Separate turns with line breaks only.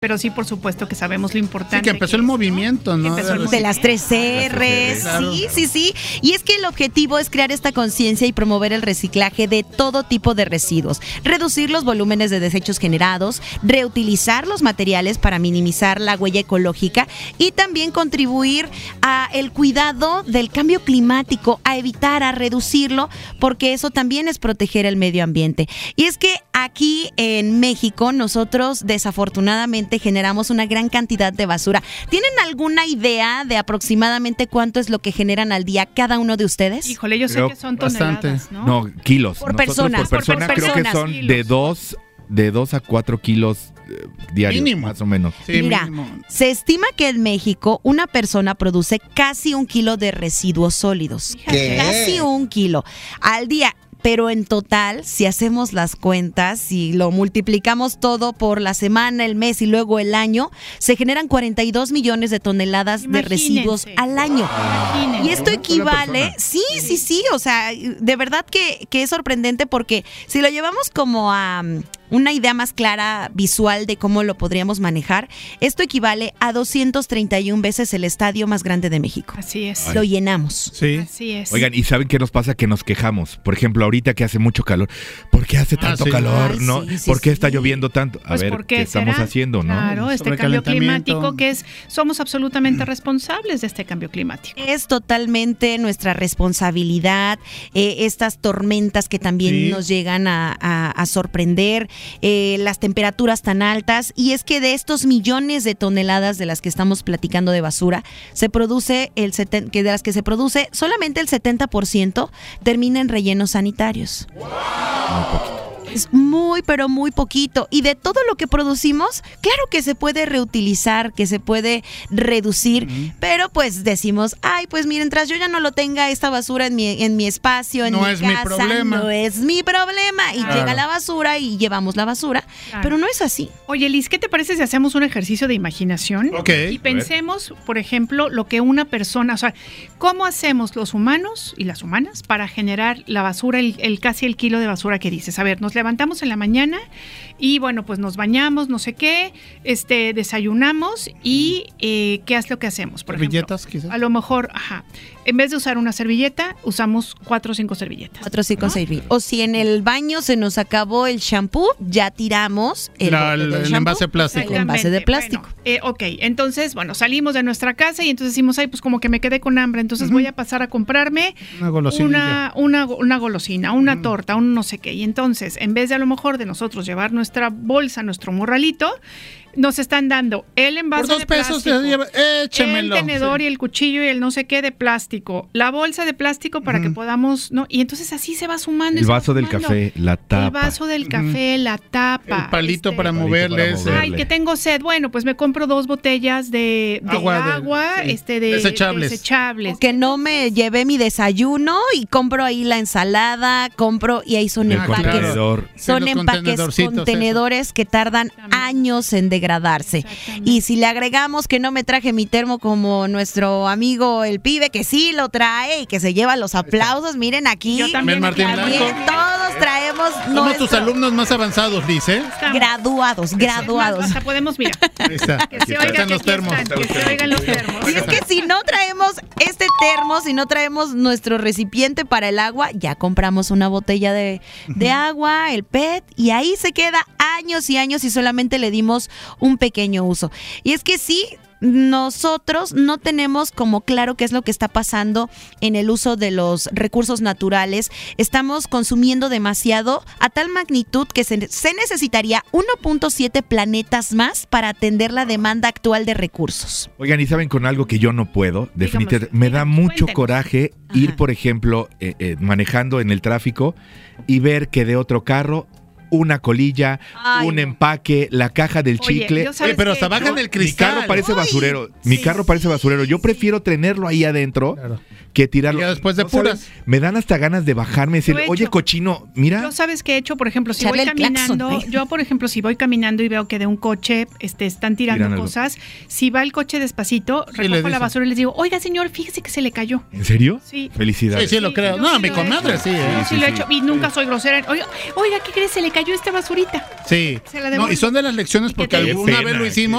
Pero sí, por supuesto que sabemos lo importante.
Sí, que empezó el movimiento, ¿no?
De las 3 R's,
claro.
Sí. Y es que el objetivo es crear esta conciencia y promover el reciclaje de todo tipo de residuos, reducir los volúmenes de desechos generados, reutilizar los materiales para minimizar la huella ecológica y también contribuir a el cuidado del cambio climático, a evitar, a reducirlo, porque eso también es proteger el medio ambiente. Y es que aquí en México nosotros desafortunadamente generamos una gran cantidad de basura. ¿Tienen alguna idea de aproximadamente cuánto es lo que generan al día cada uno de ustedes?
Híjole, yo sé que son toneladas, ¿no?
No, kilos.
Por
Nosotros
personas.
por persona
Por
creo que
personas.
son de 2 a 4 kilos diarios,
Mínimo.
más o menos.
Sí,
Mira,
mínimo.
se estima que en México una persona produce casi 1 kilo de residuos sólidos.
¿Qué?
Casi 1 kilo al día. Pero en total, si hacemos las cuentas, si lo multiplicamos todo por la semana, el mes y luego el año, se generan 42 millones de toneladas de residuos al año. Y esto equivale, sí, o sea, de verdad que es sorprendente porque si lo llevamos como a una idea más clara, visual de cómo lo podríamos manejar, esto equivale a 231 veces el estadio más grande de México.
Así es.
Lo llenamos.
Sí.
Así es.
Oigan, ¿y saben qué nos pasa? Que nos quejamos. Por ejemplo, ahorita que hace mucho calor. ¿Por qué hace tanto
sí.
calor?
Ay,
¿No?
sí,
¿Por qué
sí.
está lloviendo tanto? A
Pues,
ver,
¿por
¿qué estamos
será?
haciendo, no?
Claro, este cambio
Sobrecalentamiento.
climático somos absolutamente responsables de este cambio climático.
Es totalmente nuestra responsabilidad, estas tormentas que también
Sí.
nos llegan a sorprender, las temperaturas tan altas, y es que de estos millones de toneladas de las que estamos platicando de basura, se produce que de las que se produce, solamente el 70% termina en rellenos sanitarios. Es muy, pero muy poquito. Y de todo lo que producimos, claro que se puede reutilizar, que se puede reducir, pero pues decimos, ay, pues miren, mientras yo ya no lo tenga esta basura en mi espacio, en
No
mi
es mi
casa,
problema.
no es mi problema. Y
Claro.
llega la basura y llevamos la basura,
Claro.
pero no es así.
Oye, Liz, ¿qué te parece si hacemos un ejercicio de imaginación?
Ok.
Y pensemos, por ejemplo, lo que una persona, o sea, ¿cómo hacemos los humanos y las humanas para generar la basura, casi el kilo de basura que dices? A ver, nos levantamos en la mañana y bueno, pues nos bañamos, no sé qué, desayunamos y ¿qué es lo que hacemos? Por
Servilletas,
ejemplo,
quizás.
a lo mejor, en vez de usar una servilleta, usamos 4 o 5 servilletas.
4, 5, 6 mil. O si en el baño se nos acabó el shampoo, ya tiramos el bote del
el
shampoo.
envase plástico.
El envase de plástico.
Bueno, ok, entonces, bueno, salimos de nuestra casa y entonces decimos, ay, pues como que me quedé con hambre, entonces voy a pasar a comprarme
Una golosinilla.
una golosina, una torta, un no sé qué. Y entonces, en vez de a lo mejor de nosotros llevar nuestra bolsa, nuestro morralito, nos están dando el envase
Por 2
de
pesos
plástico,
échemelo.
el tenedor
Sí.
y el cuchillo y el no sé qué de plástico, la bolsa de plástico para que podamos, ¿no? Y entonces así se va sumando.
El
se va
vaso del
sumando.
café, la tapa.
El vaso del café, la tapa.
El palito para
Palito
moverles.
para
Ay, que tengo sed. Bueno, pues me compro 2 botellas de
Agua sí. Desechables.
Que no me llevé mi desayuno y compro ahí la ensalada, y ahí son
El
empaques.
contenedor.
Son
Los
empaques,
contenedorcitos,
contenedores que tardan años en degradarse.
Exactamente.
Y si le agregamos que no me traje mi termo como nuestro amigo el pibe, que sí lo trae y que se lleva los aplausos, miren aquí.
Yo también,
Martín
también
Blanco.
todos traemos
Somos tus alumnos más avanzados, Liz, ¿eh?
Estamos.
graduados.
Hasta podemos, mira,
Ahí está.
que se oiga
Están
que
los
aquí
termos.
están, que se oigan los termos.
Y es que si no traemos este termo, si no traemos nuestro recipiente para el agua, ya compramos una botella de agua, el PET, y ahí se queda años y años y solamente le dimos un pequeño uso. Y es que sí, nosotros no tenemos como claro qué es lo que está pasando en el uso de los recursos naturales. Estamos consumiendo demasiado a tal magnitud que se necesitaría 1.7 planetas más para atender la demanda actual de recursos.
Oigan, ¿y saben con algo que yo no puedo? Definitivamente,
Dígame,
me da mucho
cuéntenos.
coraje ir, por ejemplo, manejando en el tráfico y ver que de otro carro una colilla,
Ay,
un
no.
empaque, la caja del
Oye,
chicle.
yo sabes
Oye, pero
que
hasta bajan
yo-
el
Mi
cristal.
carro parece
Ay,
basurero.
sí,
Mi carro parece basurero. Yo prefiero tenerlo ahí adentro
Claro.
que tirarlo.
Ya después de puras.
Me dan hasta ganas de bajarme y decirle, oye, cochino, mira.
Yo sabes qué he hecho, por ejemplo, si voy caminando, si voy caminando y veo que de un coche están tirando cosas, si va el coche despacito, recojo la basura y les digo, oiga, señor, fíjese que se le cayó.
¿En serio?
Sí.
Felicidades.
Sí, lo creo. No, mi comadre, sí.
Sí, lo he hecho. Y nunca soy grosera. Oiga, ¿qué crees? Se le cayó esta basurita.
Sí. No, y son de las lecciones porque alguna vez lo hicimos.